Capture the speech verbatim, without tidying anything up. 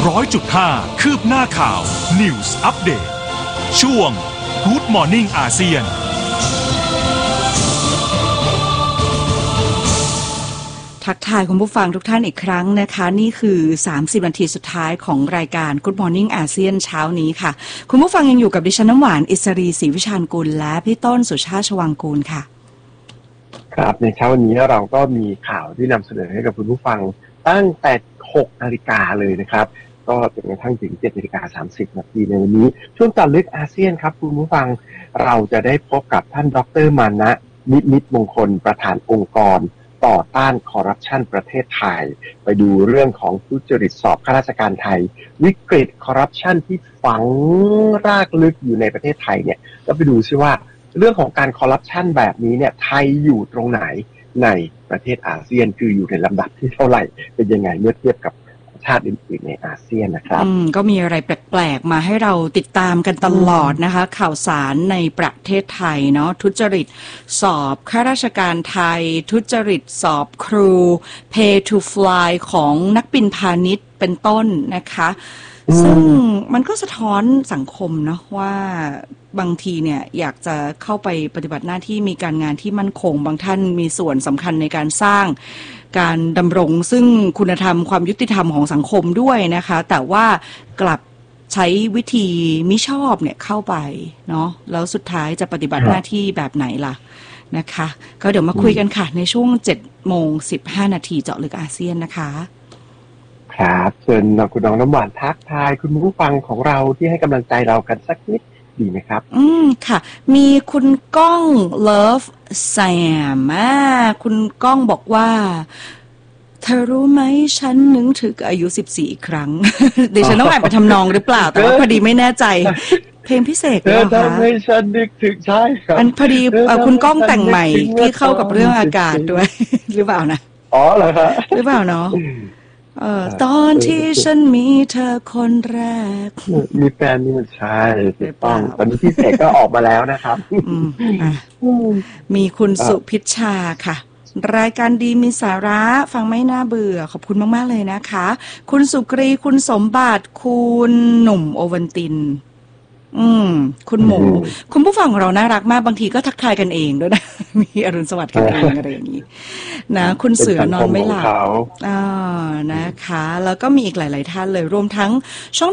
ร้อยจุดห้าคืบหน้าข่าว News Update ช่วง Good Morning อาเซียนทักทายคุณผู้ฟังทุกท่านอีกครั้งนะคะนี่คือสามสิบนาทีสุดท้ายของรายการ Good Morning อาเซียนเช้านี้ค่ะคุณผู้ฟังยังอยู่กับดิฉันน้ำหวานอิสรีศรีวิชาญกุลและพี่ต้นสุชาติชวังกูลค่ะครับในเช้าวันนี้เราก็มีข่าวที่นำเสนอให้กับคุณผู้ฟังตั้งแต่หกนาฬิกาเลยนะครับก็จนกระทั่งถึงเจ็ดนาฬิกาสามสิบนาทีในวันนี้ช่วงเจาะลึกอาเซียนครับคุณผู้ฟังเราจะได้พบกับท่านดร.มานะนิมิตมงคลประธานองค์กรต่อต้านคอร์รัปชันประเทศไทยไปดูเรื่องของทุจริตสอบข้าราชการไทยวิกฤตคอร์รัปชันที่ฝังรากลึกอยู่ในประเทศไทยเนี่ยก็ไปดูซิว่าเรื่องของการคอร์รัปชันแบบนี้เนี่ยไทยอยู่ตรงไหนในประเทศอาเซียนคืออยู่ในลำดับที่เท่าไหร่เป็นยังไงเมื่อเทียบกับชาติอื่นๆในอาเซียนนะครับอืมก็มีอะไรแปลกๆมาให้เราติดตามกันตลอดนะคะข่าวสารในประเทศไทยเนาะทุจริตสอบข้าราชการไทยทุจริตสอบครู Pay to Fly ของนักบินพาณิชย์เป็นต้นนะคะซึ่งมันก็สะท้อนสังคมเนาะว่าบางทีเนี่ยอยากจะเข้าไปปฏิบัติหน้าที่มีการงานที่มั่นคงบางท่านมีส่วนสำคัญในการสร้างการดำรงซึ่งคุณธรรมความยุติธรรมของสังคมด้วยนะคะแต่ว่ากลับใช้วิธีมิชอบเนี่ยเข้าไปเนาะแล้วสุดท้ายจะปฏิบัติหน้าที่แบบไหนล่ะนะคะก็เดี๋ยวมาคุยกันค่ะในช่วง เจ็ดโมงสิบห้านาทีเจาะลึกอาเซียนนะคะครับเชิญคุณน้องน้ำหวานทักทายคุณผู้ฟังของเราที่ให้กำลังใจเรากันสักนิดดีไหมครับอืมค่ะมีคุณก้อง Love Sam อ่าคุณก้องบอกว่าเธอรู้ไหมฉันนึกถึงอายุสิบสี่อีกครั้ง เดี๋ยวฉันต้องอ่านไปทำนองหรือเปล่าแต่ว่าพอดีไม่แน่ใจเพลงพิเศษหรือเปล่าคะทำให้ฉันนึกถึงใช่ครับอันพอดีคุณก้องแต่งใหม่ที่เข้ากับเรื่องอากาศด้วยหรือเปล่านะอ๋อเหรอครับหรือเปล่าเนาะเออตอนที่ฉันมีเธอคนแรกมีแฟนนี่มันใช่ถูกต้องตอนนี้พิเศษก็ออกมาแล้วนะครับมีคุณสุพิชชาค่ะรายการดีมีสาระฟังไม่น่าเบื่อขอบคุณมากๆเลยนะคะคุณสุกรีคุณสมบัติคุณหนุ่มโอวันตินอืมคุณหมูคุณผู้ฟังของเราน่ารักมากบางทีก็ทักทายกันเองด้วยนะมีอรุณสวัสดิ์กันเองอะไรอย่างนี้นะคุณเสือนอนไม่หลับอ่านะคะแล้วก็มีอีกหลายๆท่านเลยรวมทั้งช่อง